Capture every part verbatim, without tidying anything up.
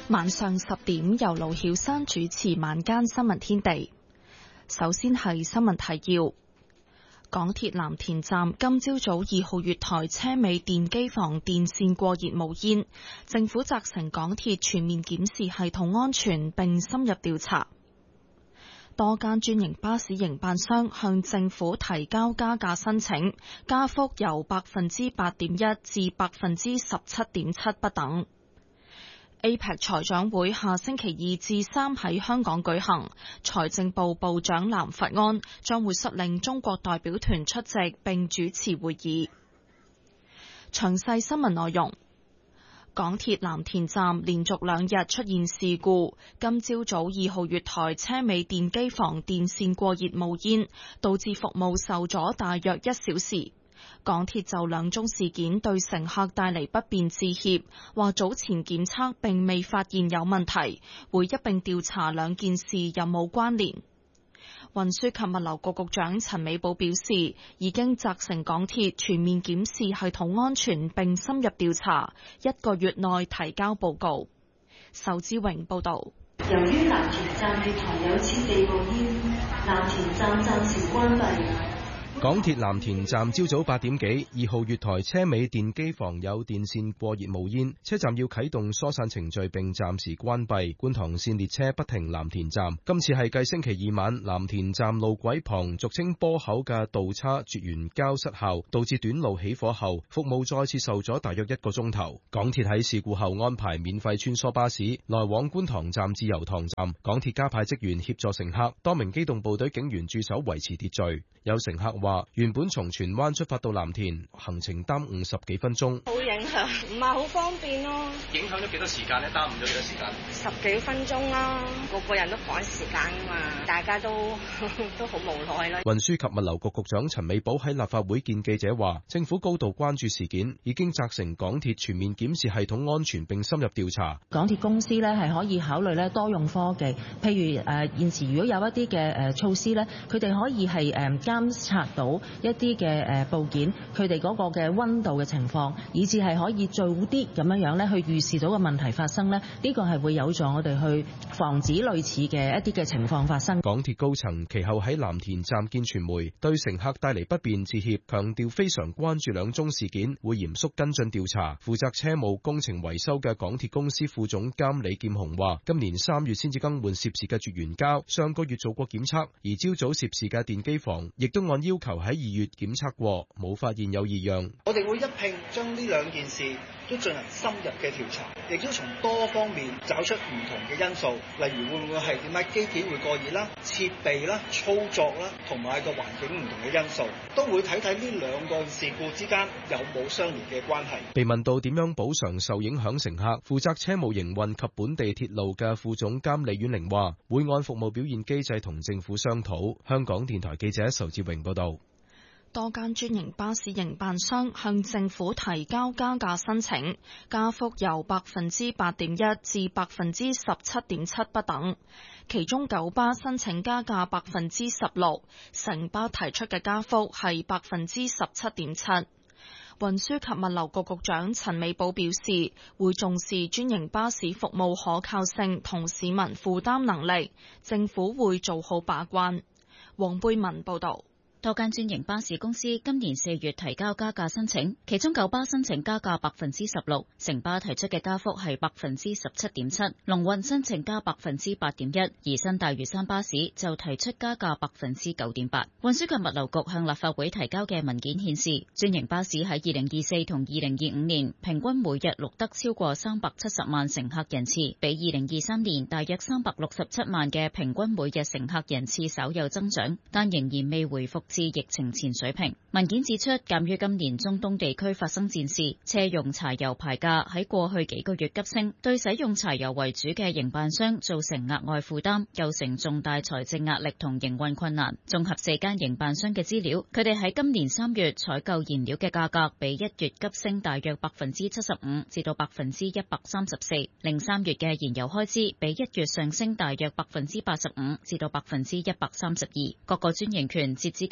晚上十點由盧曉珊主持晚間新聞天地。首先係新聞提要：港鐵藍田站今朝早二號月台車尾電機房電線過熱冒煙，政府責成港鐵全面檢視系統安全並深入調查。多間專營巴士營辦商向政府提交加價申請，加幅由百分之八點一至百分之十七點七不等。A P E C 財長會下星期二至三喺香港舉行，財政部部長藍佛安將會率領中國代表團出席並主持會議。詳細新聞內容：港鐵藍田站連續兩日出現事故，今朝早二號月台車尾電機房電線過熱冒煙，導致服務受阻大約一小時。港鐵就兩宗事件對乘客帶嚟不便致歉，話早前檢測並未發現有問題，會一併調查兩件事有冇關聯。運輸及物流局局長陳美寶表示，已經責成港鐵全面檢視系統安全並深入調查，一個月內提交報告。仇志榮報導。 由於藍田站月台有設備冒煙，藍田站暫時關閉。 港鐵藍田站朝早八點幾，二號月台車尾電機房有電線過熱冒煙，車站要啟動疏散程序並暫時關閉，觀塘線列車不停藍田站。今次係繼星期二晚藍田站路軌旁俗稱波口嘅道叉絕緣膠失效，導致短路起火後，服務再次受阻大約一個鐘頭。港鐵喺事故後安排免費穿梭巴士來往觀塘站至油塘站，港鐵加派職員協助乘客，多名機動部隊警員駐守維持秩序。有乘客話原本從荃灣出發到藍田，行程耽誤十幾分鐘， 好影響，唔係好方便咯。 影響咗幾多時間咧？耽誤咗幾多時間？ 十幾分鐘啦，個個人都趕時間啊嘛，大家都都好無奈啦。 運輸及物流局局長陳美寶喺立法會見記者話，政府高度關注事件，已經責成港鐵全面檢視系統安全並深入調查。 港鐵公司咧係可以考慮咧多用科技，譬如誒、呃、現時如果有一啲嘅誒措施咧，佢哋可以係誒監察到一啲嘅誒部件，佢哋嗰個嘅溫度嘅情況，以至係可以早啲咁樣樣咧去預示到個問題發生咧，呢個係會有助我哋去防止類似嘅一啲嘅情況發生。 港鐵高層其後喺藍田站見傳媒，對乘客帶嚟不便致歉，強調非常關注兩宗事件，會嚴肅跟進調查。負責車務工程維修嘅港鐵公司副總監李劍雄話，今年三月先至更換涉事嘅絕緣膠，上個月做過檢測，而朝早涉事嘅電機房亦都按要求喺二月檢測過，冇發現有異樣。 我哋會一併將呢兩件事都進行深入嘅調查，亦都從多方面找出唔同嘅因素，例如會唔會係點解機件會過熱啦、設備啦、操作啦，同埋個環境唔同嘅因素，都會睇睇呢兩個事故之間有冇相連嘅關係。 被問到點樣補償受影響乘客，負責車務營運及本地鐵路嘅副總監李婉玲話，會按服務表現機制同政府商討。香港電台記者仇志榮報道。 多間專營巴士營辦商向政府提交加價申請，加幅由百分之八點一至百分之十七點七不等。其中九巴申請加價百分之十六，城巴提出嘅加幅係百分之十七點七。運輸及物流局局長陳美寶表示，會重視專營巴士服務可靠性同市民負擔能力，政府會做好把關。黃貝文報導。 多間專營巴士公司今年四月提交加價申請，其中九巴申請加價百分之十六，城巴提出嘅加幅係百分之十七點七，龍運申請加百分之八點一，而新大嶼山巴士就提出加價百分之九點八。運輸及物流局向立法會提交嘅文件顯示，專營巴士喺二零二四同二零二五年平均每日錄得超過三百七十萬乘客人次，比二零二三年大約三百六十七萬嘅平均每日乘客人次稍有增長，但仍然未回復至疫情前水平。文件指出，鑒於今年中東地區發生戰事，車用柴油牌價喺過去幾個月急升，對使用柴油為主嘅營辦商造成額外負擔，構成重大財政壓力同營運困難。綜合四間營辦商嘅資料，佢哋喺今年三月採購燃料嘅價格比一月急升大約百分之七十五至到百分之一百三十四，令三月嘅燃油開支比一月上升大約百分之八十五至到百分之一百三十二。各個專營權截至今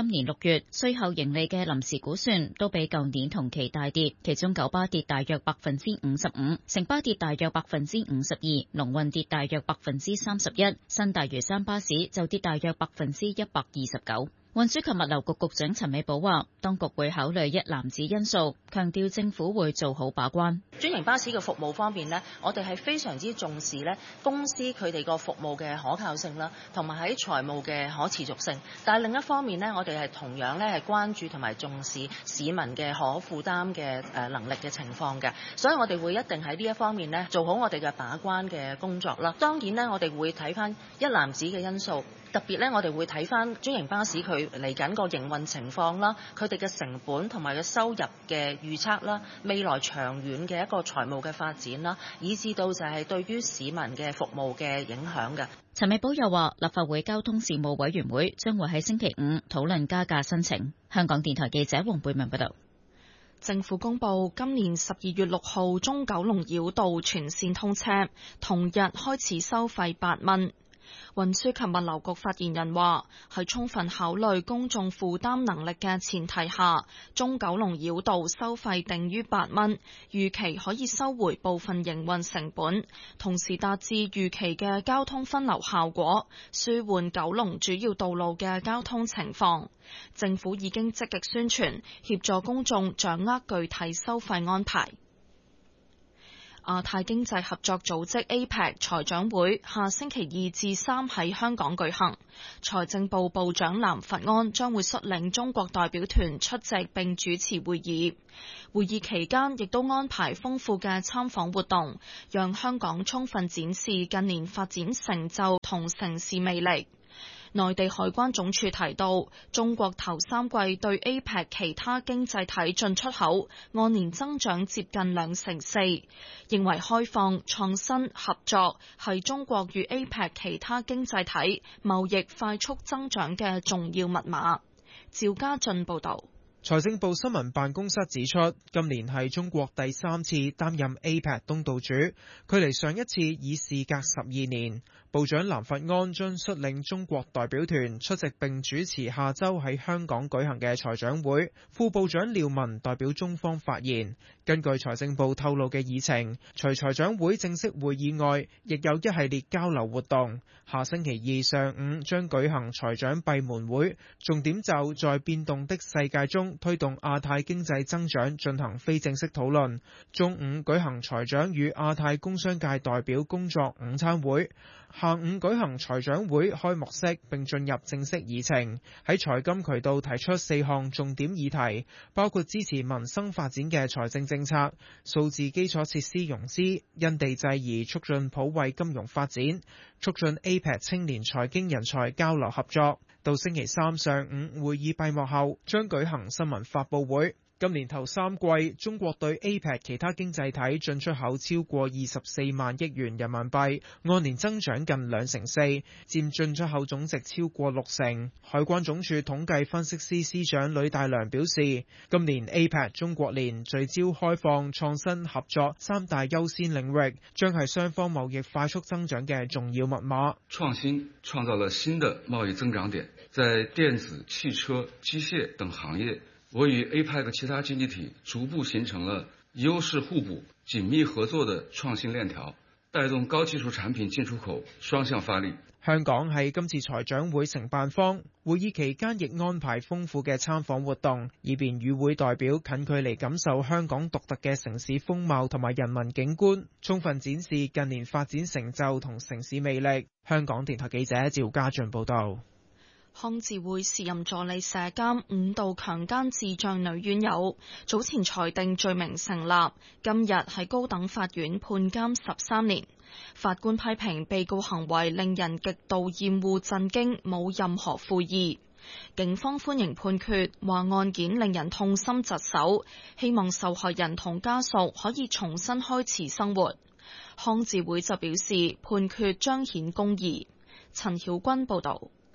今年六月稅後盈利嘅臨時估算都比舊年同期大跌，其中九巴跌大約百分之五十五，城巴跌大約百分之五十二，龍運跌大約百分之三十一，新大嶼山巴士就跌大約百分之一百二十九。運輸及物流局局長陳美寶話，當局會考慮一籃子因素，強調政府會做好把關。 專營巴士嘅服務方面呢，我哋係非常之重視呢公司佢哋個服務嘅可靠性啦，同埋喺財務嘅可持續性。但係另一方面呢，我哋係同樣咧係關注同埋重視市民嘅可負擔嘅誒能力嘅情況嘅，所以我哋會一定喺呢一方面呢做好我哋嘅把關嘅工作啦。當然呢，我哋會睇翻一籃子嘅因素。特別咧，我哋會睇翻專營巴士佢嚟緊個營運情況啦，佢哋嘅成本同埋嘅收入嘅預測啦，未來長遠嘅一個財務嘅發展啦，以至到就係對於市民嘅服務嘅影響嘅。 陳美寶又話，立法會交通事務委員會將會喺星期五討論加價申請。香港電台記者黃貝文報道。 政府公布今年十二月六號中九龍繞道全線通車，同日開始收費八蚊。運輸及物流局發言人話，喺充分考慮公眾負擔能力嘅前提下，中九龍繞道收費定於八蚊，預期可以收回部分營運成本，同時達至預期嘅交通分流效果，舒緩九龍主要道路嘅交通情況。政府已經積極宣傳，協助公眾掌握具體收費安排。亞太經濟合作組織 A P E C 財長會下星期二至三喺香港舉行，財政部部長藍佛安將會率領中國代表團出席並主持會議。會議期間亦都安排豐富嘅參訪活動，讓香港充分展示近年發展成就同城市魅力。內地海關總署提到，中國頭三季對 A P E C 其他經濟體進出口按年增長接近兩成四，認為開放、創新、合作係中國與 A P E C 其他經濟體貿易快速增長嘅重要密碼。趙家俊報導。 財政部新聞辦公室指出，今年係中國第三次擔任 A P E C 東道主，距離上一次已事隔十二年。部長藍佛安將率領中國代表團出席並主持下周喺香港舉行嘅財長會，副部長廖文代表中方發言。根據財政部透露嘅議程，除財長會正式會議外，亦有一系列交流活動。下星期二上午將舉行財長閉門會，重點就在變動的世界中推動亞太經濟增長進行非正式討論。中午舉行財長與亞太工商界代表工作午餐會，下午舉行財長會開幕式並進入正式議程。喺財金渠道提出四項重點議題，包括支持民生發展嘅財政政策、數字基礎設施融資、因地制宜促進普惠金融發展、促進 A P E C 青年財經人才交流合作。到星期三上午會議閉幕後，將舉行新聞發佈會。今年頭三季，中國對 A P E C 其他經濟體進出口超過二十四萬億元人民幣，按年增長近兩成四，佔進出口總值超過六成。海關總署統計分析司司長呂大良表示，今年 A P E C 中國年聚焦開放、創新、合作三大優先領域，將係雙方貿易快速增長嘅重要密碼。 創新創造了新的貿易增長點，在電子、汽車、機械等行業，我與 A P E C 其他經濟體逐步形成了優勢互補、緊密合作的創新鏈條，帶動高技術產品進出口雙向發力。 香港係今次財長會承辦方，會議期間亦安排豐富嘅參訪活動，以便與會代表近距離感受香港獨特嘅城市風貌同埋人文景觀，充分展示近年發展成就同城市魅力。香港電台記者趙家俊報道。 康智會時任助理社監五度強姦智障女院友，早前裁定罪名成立，今日喺高等法院判監十三年。法官批評被告行為令人極度厭惡震驚，冇任何悔意。警方歡迎判決，話案件令人痛心疾首，希望受害人同家屬可以重新開始生活。康智會就表示判決彰顯公義。陳曉君報導。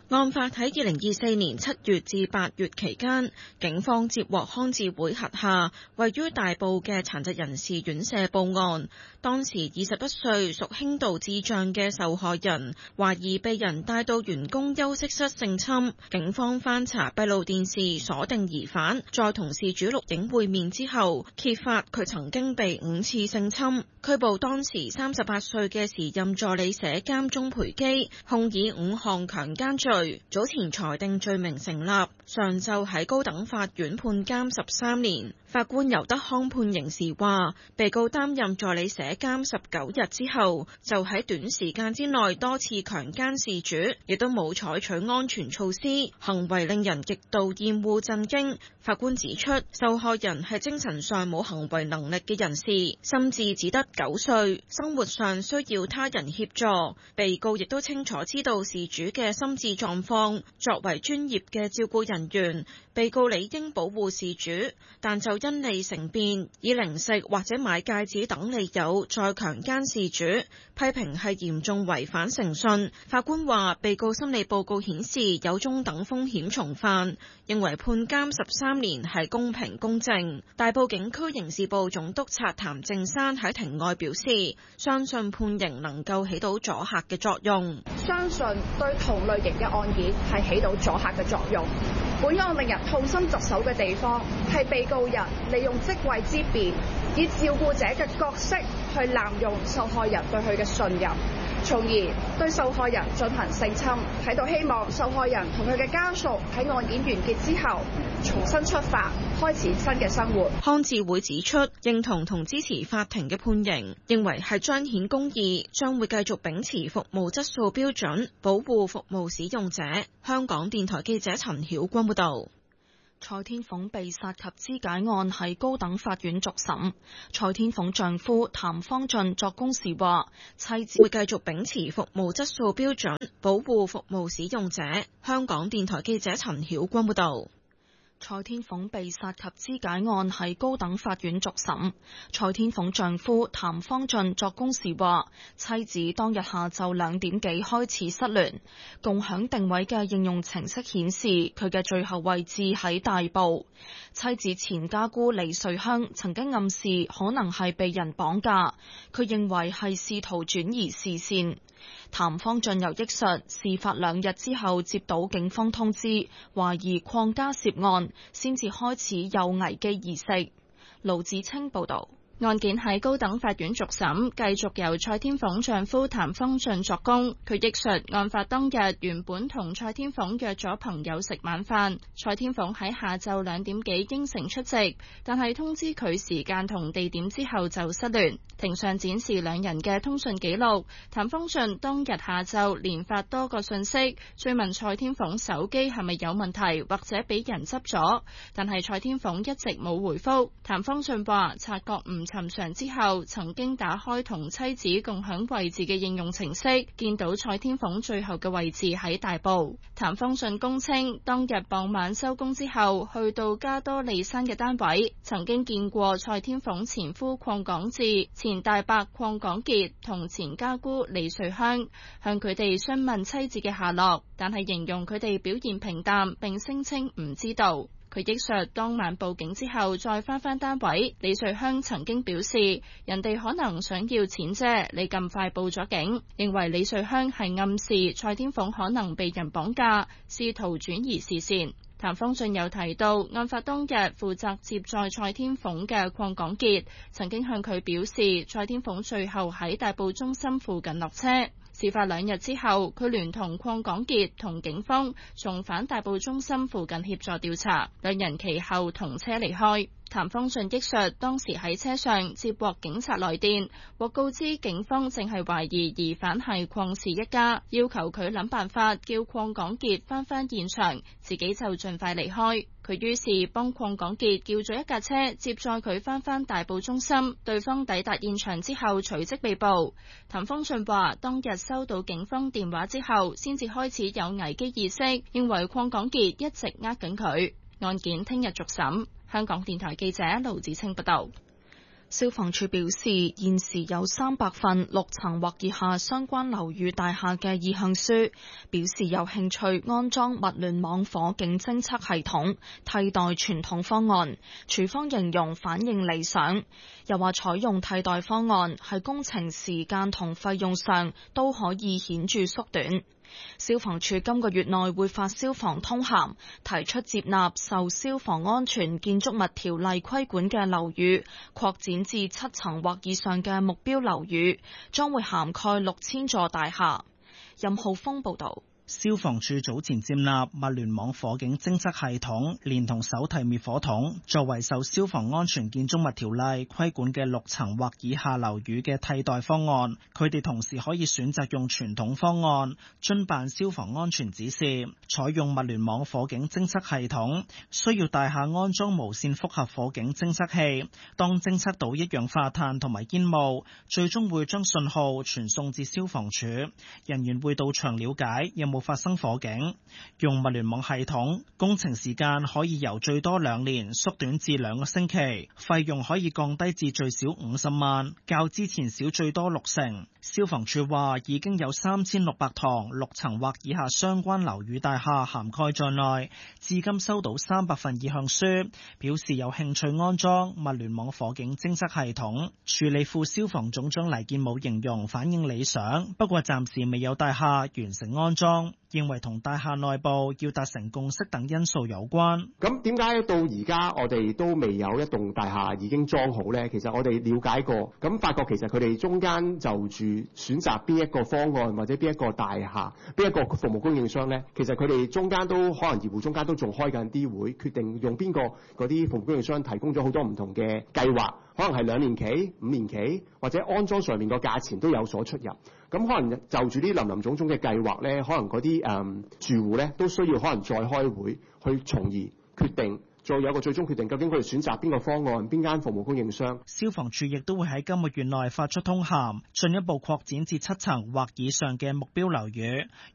案發喺二零二四年七月至八月期間，警方接獲康智會轄下位於大埔嘅殘疾人士院舍報案。當時二十一歲屬輕度智障嘅受害人懷疑被人帶到員工休息室性侵，警方翻查閉路電視鎖定疑犯，再同事主錄影會面之後，揭發佢曾經被五次性侵，拘捕當時三十八歲嘅時任助理社監鍾培基，控以五項強姦罪。早前裁定罪名成立，上晝喺高等法院判監十三年。法官尤德康判刑時話，被告擔任助理社監十九日之後，就喺短時間之內多次強姦事主，亦都冇採取安全措施，行為令人極度厭惡震驚。法官指出，受害人係精神上冇行為能力嘅人士，心智只得九歲，生活上需要他人協助。被告亦都清楚知道事主嘅心智狀況，作為專業嘅照顧人員，被告理應保護事主，但就因利成便，以零食或者買戒指等理由再強姦事主，批評係嚴重違反誠信。法官話，被告心理報告顯示有中等風險重犯，認為判監十三年係公平公正。大埔警區刑事部總督察譚正山喺庭外表示，相信判刑能夠起到阻嚇嘅作用， 相信對同類型嘅案件係起到阻嚇嘅作用。本案令人痛心疾首嘅地方係被告人利用職位之便，以照顧者嘅角色去濫用受害人對佢嘅信任，從而對受害人進行性侵。喺度希望受害人同佢嘅家屬喺案件完結之後重新出發，開始新嘅生活。 康智會指出，認同同支持法庭嘅判刑，認為係彰顯公義，將會繼續秉持服務質素標準，保護服務使用者。香港電台記者陳曉君報道。 蔡天鳳被殺及肢解案喺高等法院續審。蔡天鳳丈夫譚方俊作供時話，妻子會繼續秉持服務質素標準，保護服務使用者。香港電台記者陳曉君報道。 蔡天鳳被殺及肢解案喺高等法院續審。蔡天鳳丈夫譚方俊作供時話，妻子當日下晝兩點幾開始失聯，共享定位嘅應用程式顯示佢嘅最後位置喺大埔。妻子前家姑李瑞香曾經暗示可能係被人綁架，佢認為係試圖轉移視線。譚方俊又憶述，事發兩日之後接到警方通知，懷疑鄺家涉案，先至開始有危機意識。盧子清報道。 案件喺高等法院續審，繼續由蔡天鳳丈夫譚方俊作供。佢憶述，案發當日原本同蔡天鳳約咗朋友食晚飯，蔡天鳳喺下晝兩點幾應承出席，但係通知佢時間同地點之後就失聯。庭上展示兩人嘅通訊記錄，譚方俊當日下晝連發多個訊息，追問蔡天鳳手機係咪有問題或者俾人執咗，但係蔡天鳳一直冇回覆。譚方俊話察覺唔尋常之後，曾經打開同妻子共享位置嘅應用程式，見到蔡天鳳最後嘅位置喺大埔。譚方俊供稱，當日傍晚收工之後，去到加多利山嘅單位，曾經見過蔡天鳳前夫鄺港智、前大伯鄺港傑同前家姑李瑞香，向佢哋詢問妻子嘅下落，但係形容佢哋表現平淡，並聲稱唔知道。佢憶述當晚報警之後再返返單位，李瑞香曾經表示人哋可能想要錢啫，你咁快報咗警，認為李瑞香係暗示蔡天鳳可能被人綁架，試圖轉移視線。譚方俊又提到，案發當日負責接載蔡天鳳嘅鄺港傑曾經向佢表示，蔡天鳳最後喺大埔中心附近落車。事發兩日之後，佢聯同鄺港傑同警方重返大埔中心附近協助調查，兩人其後同車離開。譚方俊憶述，當時喺車上接獲警察來電，獲告知警方正係懷疑疑犯係鄺氏一家，要求佢諗辦法叫鄺港傑翻返現場，自己就盡快離開。佢於是幫鄺港傑叫咗一架車接載佢翻返大埔中心，對方抵達現場之後隨即被捕。譚方俊話，當日收到警方電話之後，先至開始有危機意識，認為鄺港傑一直呃緊佢。案件聽日續審。香港電台記者盧子清報道。 消防處表示，現時有三百份六層或以下相關樓宇大廈嘅意向書，表示有興趣安裝物聯網火警偵測系統，替代傳統方案。處方形容反應理想，又話採用替代方案喺工程時間同費用上都可以顯著縮短。消防處今個月內會發消防通函，提出接納受消防安全建築物條例規管嘅樓宇，擴展至七層或以上嘅目標樓宇，將會涵蓋六千座大廈。任浩峰報導。 消防處早前接納物聯網火警偵測系統連同手提滅火筒作為受消防安全建築物條例規管嘅六層或以下樓宇嘅替代方案，佢哋同時可以選擇用傳統方案，遵辦消防安全指示，採用物聯網火警偵測系統，需要大廈安裝無線複合火警偵測器，當偵測到一氧化碳同埋煙霧，最終會將信號傳送至消防處，人員會到場了解有冇發生火警。用物聯網系統，工程時間可以由最多兩年縮短至兩個星期，費用可以降低至最少五十萬，較之前少最多六成。消防處話已經有三千六百幢六層或以下相關樓宇大廈涵蓋在內，至今收到三百份意向書，表示有興趣安裝物聯網火警偵測系統。處理副消防總長黎建武形容反應理想，不過暫時未有大廈完成安裝，認為同大廈內部要達成共識等因素有關。 咁點解到而家我哋都未有一棟大廈已經裝好呢？其實我哋了解過，咁發覺其實佢哋中間就住選擇邊一個方案或者邊一個大廈、邊一個服務供應商呢，其實佢哋中間都可能業戶中間都仲開緊啲會，決定用邊個嗰啲服務供應商提供咗好多唔同嘅計劃，可能係兩年期、五年期，或者安裝上面個價錢都有所出入。咁可能就住啲林林總總嘅計劃呢，可能嗰啲誒住戶呢都需要可能再開會去從而決定。再有個最終決定，究竟佢哋選擇邊個方案、邊間服務供應商。 消防處亦都會喺今個月內發出通函，進一步擴展至七層或以上嘅目標樓宇。